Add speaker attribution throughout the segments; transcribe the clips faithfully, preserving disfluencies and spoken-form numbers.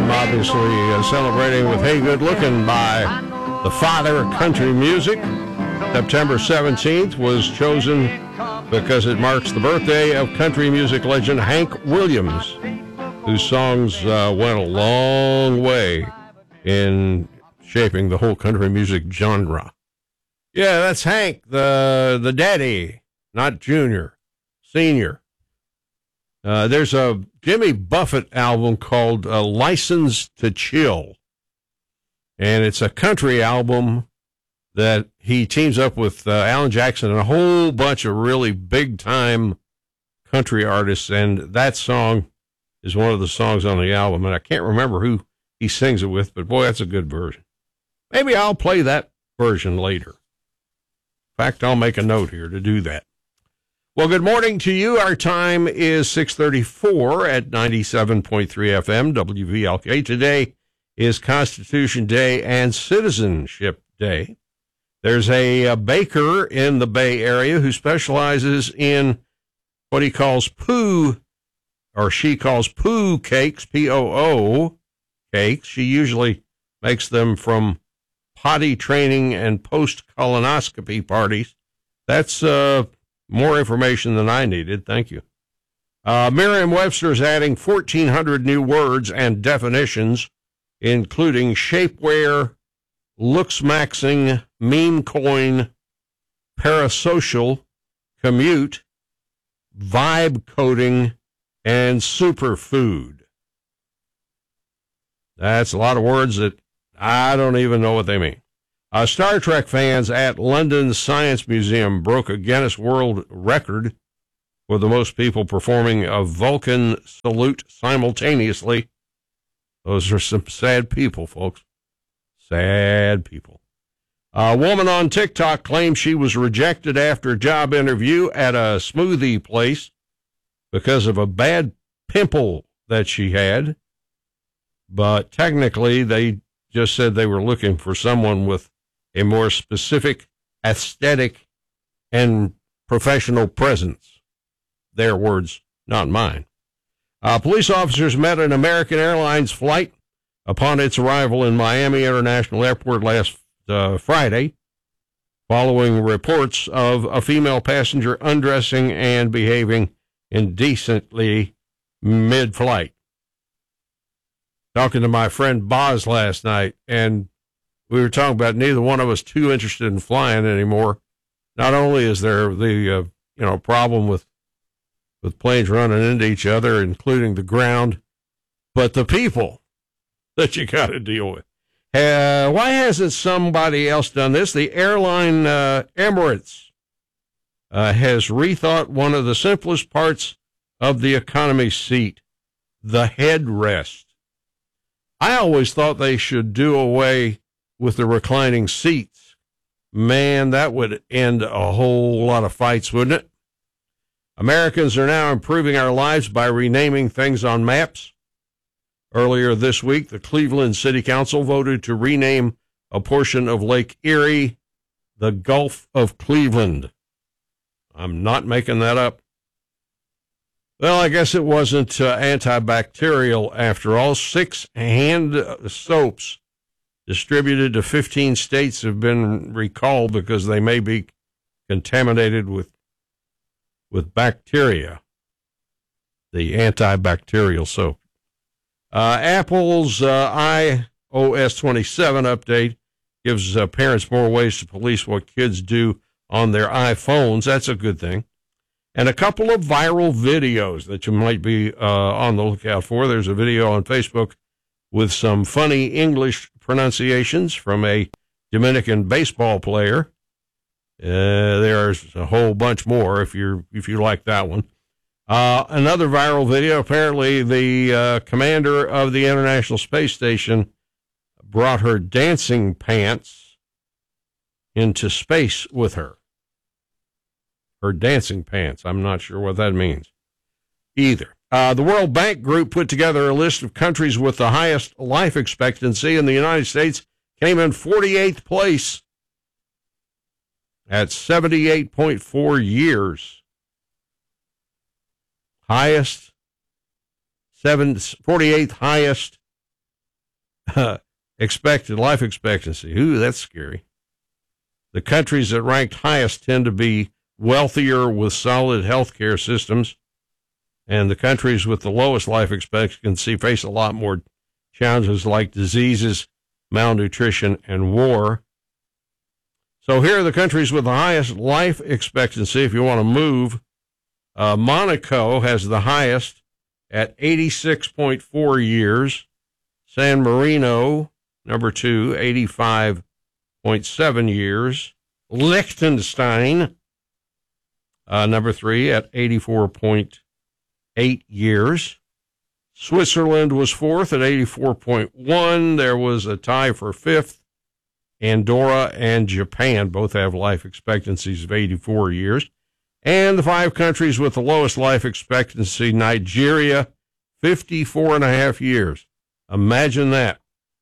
Speaker 1: I'm obviously uh, celebrating with Hey Good Looking by the father of country music. September seventeenth was chosen because it marks the birthday of country music legend Hank Williams, whose songs uh, went a long way in shaping the whole country music genre. Yeah, that's Hank, the the daddy, not Junior, Senior. Uh, there's a Jimmy Buffett album called uh, License to Chill, and it's a country album that he teams up with uh, Alan Jackson and a whole bunch of really big-time country artists, and that song is one of the songs on the album, and I can't remember who he sings it with, but boy, that's a good version. Maybe I'll play that version later. In fact, I'll make a note here to do that. Well, good morning to you. Our time is six thirty-four at ninety-seven point three F M, W V L K. Today is Constitution Day and Citizenship Day. There's a, a baker in the Bay Area who specializes in what he calls poo, or she calls poo cakes, P O O cakes. She usually makes them from potty training and post-colonoscopy parties. That's uh, more information than I needed. Thank you. Uh, Merriam-Webster is adding fourteen hundred new words and definitions, including shapewear, looks-maxing, meme coin, parasocial, commute, vibe coding, and superfood. That's a lot of words that I don't even know what they mean. Uh, Star Trek fans at London's Science Museum broke a Guinness World Record for the most people performing a Vulcan salute simultaneously. Those are some sad people, folks. Sad people. A woman on TikTok claims she was rejected after a job interview at a smoothie place because of a bad pimple that she had. But technically, they just said they were looking for someone with a more specific aesthetic and professional presence. Their words, not mine. Uh, police officers met an American Airlines flight upon its arrival in Miami International Airport last uh, Friday, following reports of a female passenger undressing and behaving indecently mid-flight. Talking to my friend Boz last night, and we were talking about neither one of us too interested in flying anymore. Not only is there the uh, you know problem with with planes running into each other, including the ground, but the people that you got to deal with. Uh, why hasn't somebody else done this? The airline uh, Emirates uh, has rethought one of the simplest parts of the economy seat, the headrest. I always thought they should do away with the reclining seats. Man, that would end a whole lot of fights, wouldn't it? Americans are now improving our lives by renaming things on maps. Earlier this week, the Cleveland City Council voted to rename a portion of Lake Erie the Gulf of Cleveland. I'm not making that up. Well, I guess it wasn't uh, antibacterial after all. Six hand soaps distributed to fifteen states have been recalled because they may be contaminated with with bacteria, the antibacterial soap. Uh, Apple's uh, i O S twenty-seven update gives uh, parents more ways to police what kids do on their iPhones. That's a good thing. And a couple of viral videos that you might be uh, on the lookout for. There's a video on Facebook with some funny English pronunciations from a Dominican baseball player. Uh, there's a whole bunch more if you're if you like that one. Uh, another viral video. Apparently, the uh, commander of the International Space Station brought her dancing pants into space with her. Her dancing pants. I'm not sure what that means either. Uh, the World Bank Group put together a list of countries with the highest life expectancy, and the United States came in forty-eighth place at seventy-eight point four years. Highest, seven, forty-eighth highest uh, expected life expectancy. Ooh, that's scary. The countries that ranked highest tend to be wealthier with solid healthcare systems, and the countries with the lowest life expectancy face a lot more challenges like diseases, malnutrition, and war. So here are the countries with the highest life expectancy if you want to move. Uh, Monaco has the highest at eighty-six point four years. San Marino, number two, eighty-five point seven years. Liechtenstein, uh, number three, at eighty-four point eight years. Switzerland was fourth at eighty-four point one. There was a tie for fifth. Andorra and Japan both have life expectancies of eighty-four years. And the five countries with the lowest life expectancy, Nigeria, fifty-four and a half years. Imagine that.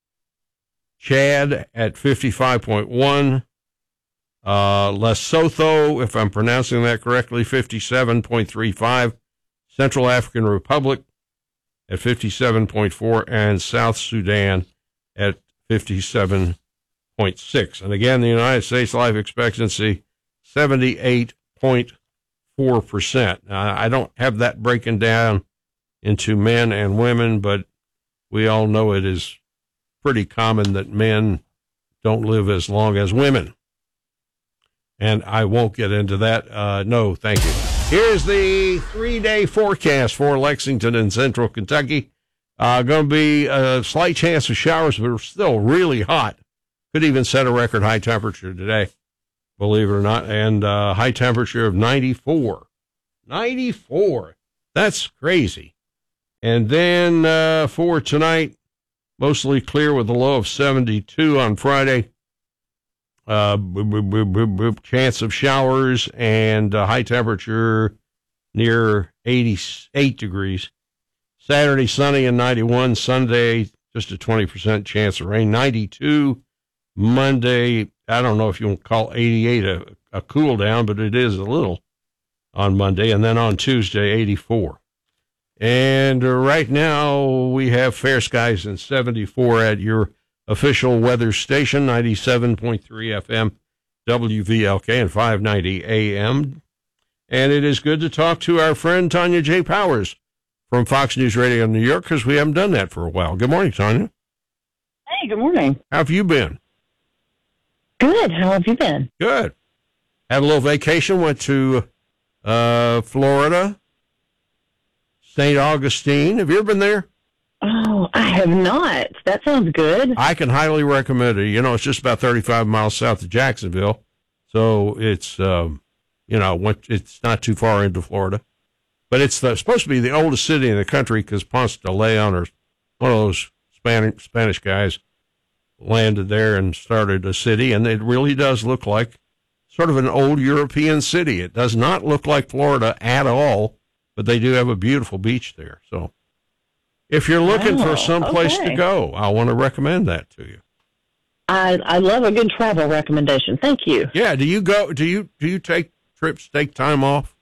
Speaker 1: Chad at fifty-five point one. Uh, Lesotho, if I'm pronouncing that correctly, fifty-seven point three five. Central African Republic at fifty-seven point four. And South Sudan at fifty-seven point six. And again, the United States life expectancy, seventy-eight point four percent. Now, I don't have that breaking down into men and women, but we all know it is pretty common that men don't live as long as women. And I won't get into that. Uh, no, thank you. Here's the three-day forecast for Lexington and Central Kentucky. Uh, going to be a slight chance of showers, but it's still really hot. Could even set a record high temperature today, believe it or not, and uh, high temperature of ninety-four. ninety-four. That's crazy. And then uh, for tonight, mostly clear with a low of seventy-two on Friday. Uh, boop, boop, boop, boop, boop, chance of showers and uh, high temperature near eighty-eight degrees. Saturday, sunny and ninety-one. Sunday, just a twenty percent chance of rain. ninety-two. Monday, I don't know if you want to call eighty-eight a, a cool down, but it is a little on Monday. And then on Tuesday, eighty-four. And uh, right now we have fair skies and seventy-four at your official weather station, ninety-seven point three F M, W V L K and five ninety A M. And it is good to talk to our friend Tanya J. Powers from Fox News Radio in New York, because we haven't done that for a while. Good morning, Tanya.
Speaker 2: Hey, good morning.
Speaker 1: How have you been?
Speaker 2: Good. How have you been?
Speaker 1: Good. Had a little vacation, went to uh, Florida, Saint Augustine. Have you ever been there?
Speaker 2: Oh, I have not. That sounds good.
Speaker 1: I can highly recommend it. You know, it's just about thirty-five miles south of Jacksonville. So it's, um, you know, it's not too far into Florida. But it's the, supposed to be the oldest city in the country because Ponce de Leon, or one of those Spanish, Spanish guys, landed there and started a city. And it really does look like sort of an old European city. It does not look like Florida at all, but they do have a beautiful beach there. So if you're looking oh, for some place
Speaker 2: okay.
Speaker 1: to go, I want to recommend that to you.
Speaker 2: I I love a good travel recommendation. Thank you.
Speaker 1: Yeah. Do you go, do you, do you take trips, take time off?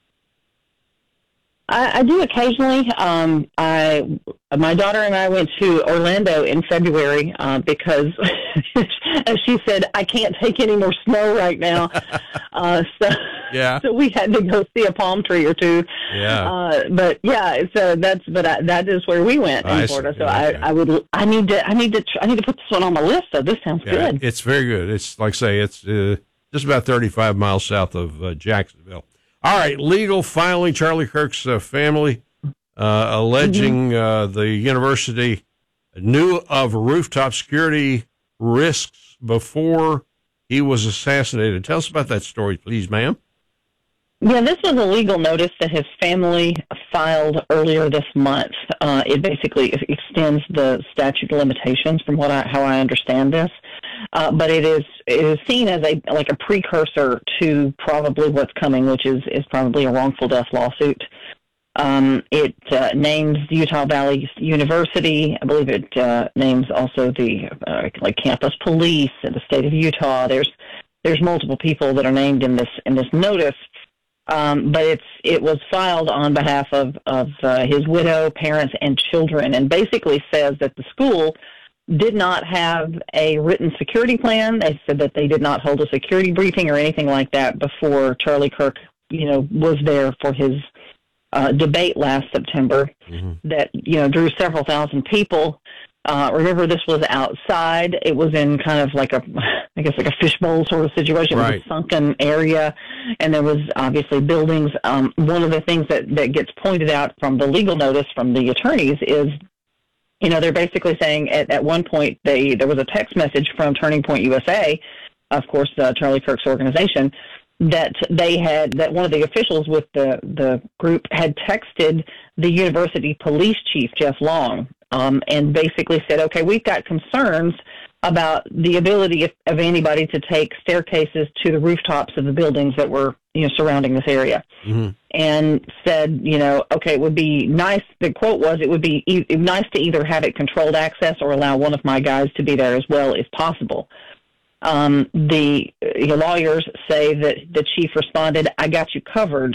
Speaker 2: I, I do occasionally. Um, I my daughter and I went to Orlando in February uh, because, as she said, I can't take any more snow right now. uh, so
Speaker 1: yeah.
Speaker 2: So we had to go see a palm tree or two.
Speaker 1: Yeah.
Speaker 2: Uh, but yeah, so that's but I, that is where we went in
Speaker 1: I
Speaker 2: Florida.
Speaker 1: See.
Speaker 2: So
Speaker 1: okay.
Speaker 2: I, I would I need to I need to I need to put this one on my list. So this sounds
Speaker 1: yeah,
Speaker 2: good.
Speaker 1: It's very good. It's like I say, it's uh, just about thirty-five miles south of uh, Jacksonville. All right, legal filing. Charlie Kirk's uh, family uh, alleging mm-hmm. uh, the university knew of rooftop security risks before he was assassinated. Tell us about that story, please, ma'am.
Speaker 2: Yeah, this was a legal notice that his family filed earlier this month. Uh, it basically extends the statute of limitations from what I, how I understand this. Uh, but it is it is seen as a like a precursor to probably what's coming, which is, is probably a wrongful death lawsuit. Um, it uh, names Utah Valley University. I believe it uh, names also the uh, like campus police in the state of Utah. There's there's multiple people that are named in this in this notice. Um, but it's it was filed on behalf of of uh, his widow, parents, and children, and basically says that the school did not have a written security plan. They said that they did not hold a security briefing or anything like that before Charlie Kirk, you know, was there for his uh, debate last September mm-hmm. that, you know, drew several thousand people. Uh, remember, this was outside. It was in kind of like a, I guess, like a fishbowl sort of situation. It was right. a sunken area, and there was obviously buildings. Um, one of the things that, that gets pointed out from the legal notice from the attorneys is, you know, they're basically saying at, at one point they there was a text message from Turning Point U S A, of course, uh, Charlie Kirk's organization, that they had, that one of the officials with the, the group had texted the university police chief, Jeff Long, um, and basically said, okay, we've got concerns about the ability of, of anybody to take staircases to the rooftops of the buildings that were, you know, surrounding this area. Mm-hmm. And said, you know, okay, it would be nice, the quote was, it would be e- nice to either have it controlled access or allow one of my guys to be there as well if possible. Um, the uh, lawyers say that the chief responded, I got you covered.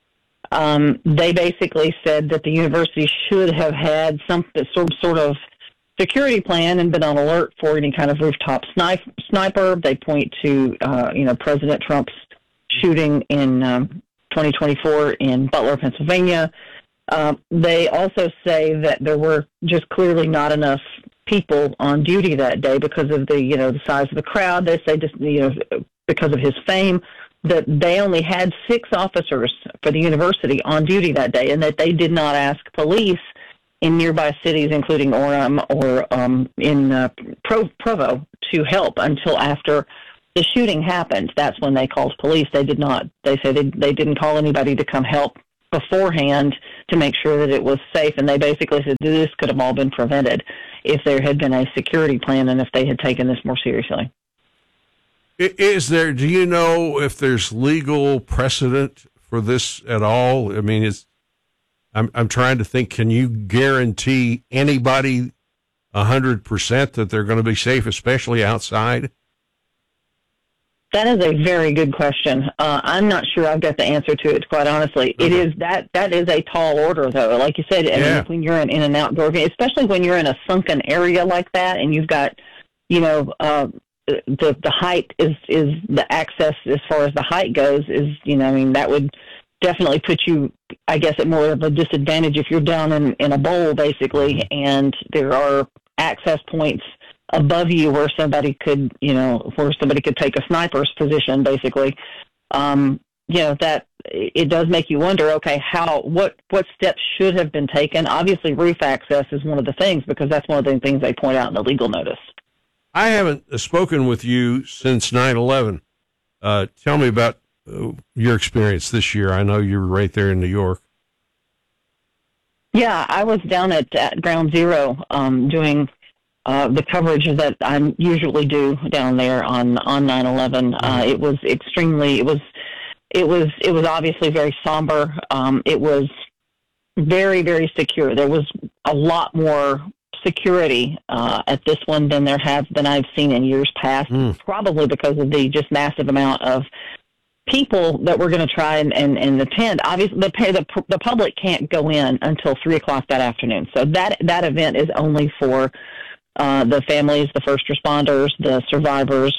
Speaker 2: Um, they basically said that the university should have had some some sort of security plan and been on alert for any kind of rooftop snipe, sniper. They point to, uh, you know, President Trump's shooting in um, twenty twenty-four in Butler, Pennsylvania. Uh, they also say that there were just clearly not enough people on duty that day because of the, you know, the size of the crowd. They say just, you know, because of his fame, that they only had six officers for the university on duty that day, and that they did not ask police in nearby cities, including Orem or um, in uh, Pro- Provo, to help until after the shooting happened. That's when they called police. They did not. They say they they didn't call anybody to come help beforehand to make sure that it was safe, and they basically said this could have all been prevented if there had been a security plan and if they had taken this more seriously.
Speaker 1: Is there, do you know if there's legal precedent for this at all? I mean, it's, I'm I'm trying to think, can you guarantee anybody one hundred percent that they're going to be safe, especially outside?
Speaker 2: That is a very good question. Uh, I'm not sure I've got the answer to it, quite honestly. Okay. It is that that is a tall order, though. Like you said, I yeah. mean, when you're in, in an outdoor, especially when you're in a sunken area like that, and you've got, you know, uh, the the height is is the access as far as the height goes is, you know, I mean, that would definitely put you, I guess, at more of a disadvantage if you're down in, in a bowl, basically, and there are access points above you where somebody could, you know, where somebody could take a sniper's position, basically. Um, you know, that it does make you wonder, okay, how, what, what steps should have been taken? Obviously, roof access is one of the things, because that's one of the things they point out in the legal notice.
Speaker 1: I haven't spoken with you since nine eleven. Uh, tell me about uh, your experience this year. I know you were right there in New York.
Speaker 2: Yeah, I was down at, at Ground Zero um, doing Uh, the coverage that I usually do down there on on nine eleven. Uh, it was extremely. It was. It was. It was obviously very somber. Um, it was very, very secure. There was a lot more security uh, at this one than there have than I've seen in years past. Mm. Probably because of the just massive amount of people that were going to try and, and, and attend. Obviously, the, the the public can't go in until three o'clock that afternoon. So that that event is only for Uh, the families, the first responders, the survivors.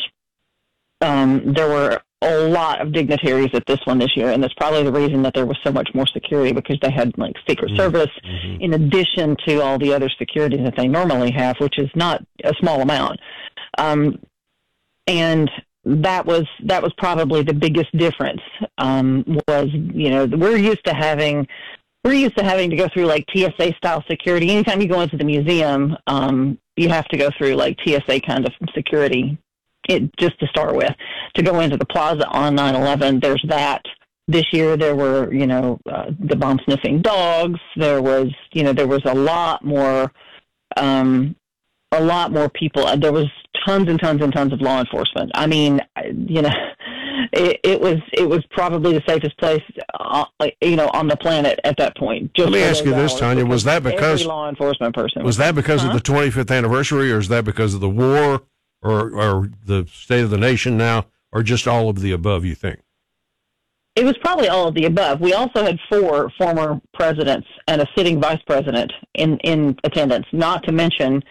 Speaker 2: Um, there were a lot of dignitaries at this one this year, and that's probably the reason that there was so much more security, because they had like Secret mm-hmm. Service mm-hmm. in addition to all the other security that they normally have, which is not a small amount. Um, and that was that was probably the biggest difference. Um, was you know we're used to having. We're used to having to go through like T S A style security. Anytime you go into the museum, um, you have to go through like T S A kind of security, it, just to start with. To go into the plaza on nine eleven, there's that. This year there were, you know, uh, the bomb sniffing dogs. There was, you know, there was a lot more, um, a lot more people. There was tons and tons and tons of law enforcement. I mean, you know. It, it was it was probably the safest place, uh, you know, on the planet at that point.
Speaker 1: Just Let me ask you this, Tanya: was that because
Speaker 2: every law enforcement person
Speaker 1: was that because huh? of the twenty-fifth anniversary, or is that because of the war, or or the state of the nation now, or just all of the above? You think?
Speaker 2: It was probably all of the above. We also had four former presidents and a sitting vice president in in attendance. Not to mention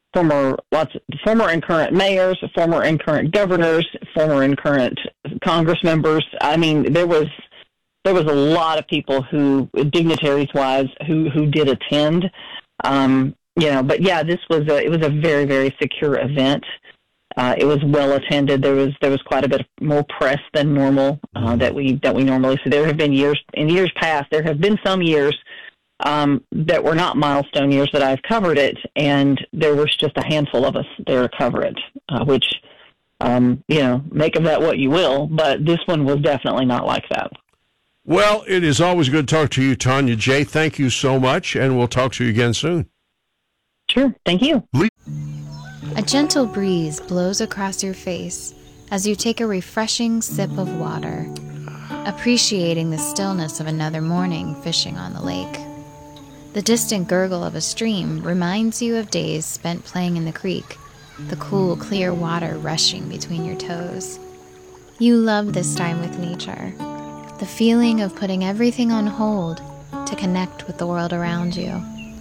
Speaker 2: former lots of former and current mayors, former and current governors, former and current Congress members. I mean, there was there was a lot of people who, dignitaries wise, who who did attend. Um, you know, but yeah, this was a, it was a very very secure event. Uh, it was well attended. There was there was quite a bit more press than normal uh, that we that we normally see. There have been years in years past. There have been some years um, that were not milestone years that I've covered it, and there was just a handful of us there to cover it. Uh, which um, you know, make of that what you will. But this one was definitely not like that.
Speaker 1: Well, it is always good to talk to you, Tanya J. Thank you so much, and we'll talk to you again soon.
Speaker 2: Sure. Thank you.
Speaker 3: A gentle breeze blows across your face as you take a refreshing sip of water, appreciating the stillness of another morning fishing on the lake. The distant gurgle of a stream reminds you of days spent playing in the creek, the cool, clear water rushing between your toes. You love this time with nature, the feeling of putting everything on hold to connect with the world around you.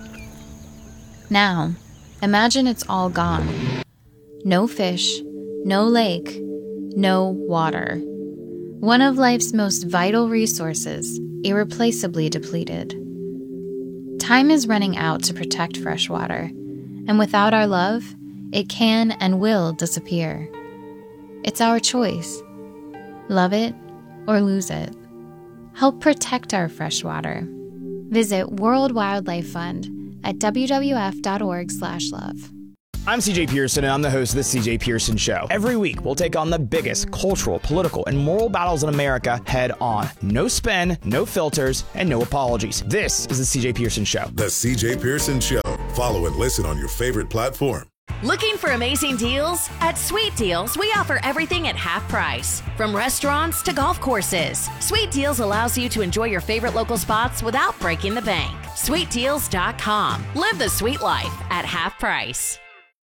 Speaker 3: Now, imagine it's all gone. No fish, no lake, no water. One of life's most vital resources, irreplaceably depleted. Time is running out to protect fresh water, and without our love, it can and will disappear. It's our choice. Love it or lose it. Help protect our fresh water. Visit World Wildlife Fund at w w f dot org slash love.
Speaker 4: I'm C J Pearson, and I'm the host of The C J Pearson Show. Every week, we'll take on the biggest cultural, political, and moral battles in America head on. No spin, no filters, and no apologies. This is The C J Pearson Show.
Speaker 5: The C J Pearson Show. Follow and listen on your favorite platform.
Speaker 6: Looking for amazing deals? At Sweet Deals, we offer everything at half price. From restaurants to golf courses, Sweet Deals allows you to enjoy your favorite local spots without breaking the bank. sweet deals dot com. Live the sweet life at half price.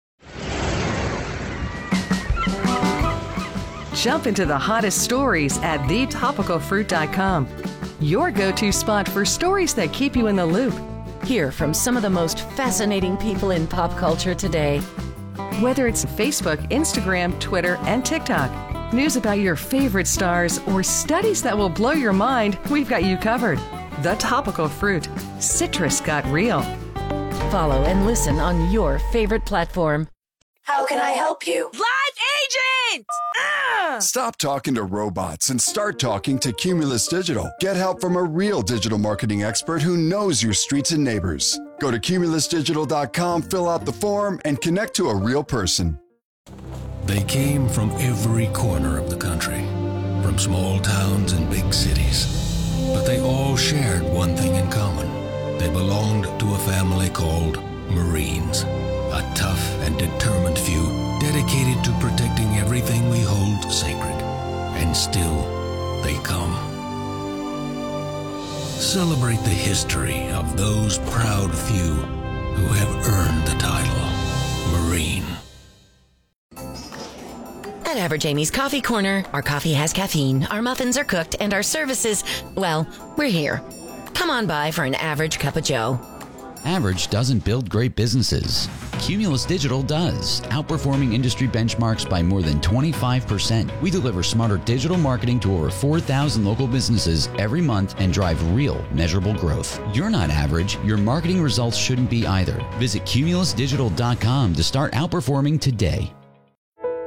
Speaker 7: Jump into the hottest stories at the topical fruit dot com. Your go-to spot for stories that keep you in the loop.
Speaker 8: Hear from some of the most fascinating people in pop culture today.
Speaker 7: Whether it's Facebook, Instagram, Twitter, and TikTok, news about your favorite stars, or studies that will blow your mind, we've got you covered. The Topical Fruit. Citrus got real.
Speaker 8: Follow and listen on your favorite platform.
Speaker 9: How can I help you?
Speaker 10: Live agent! Ah!
Speaker 11: Stop talking to robots and start talking to Cumulus Digital. Get help from a real digital marketing expert who knows your streets and neighbors. Go to cumulus digital dot com, fill out the form, and connect to a real person.
Speaker 12: They came from every corner of the country, from small towns and big cities. But they all shared one thing in common. They belonged to a family called Marines. A tough and determined few, dedicated to protecting everything we hold sacred. And still, they come. Celebrate the history of those proud few who have earned the title Marine.
Speaker 8: At Average Amy's Coffee Corner, our coffee has caffeine, our muffins are cooked, and our services, well, we're here. Come on by for an average cup of joe.
Speaker 13: Average doesn't build great businesses. Cumulus Digital does, outperforming industry benchmarks by more than twenty-five percent. We deliver smarter digital marketing to over four thousand local businesses every month and drive real, measurable growth. You're not average. Your marketing results shouldn't be either. Visit cumulus digital dot com to start outperforming today.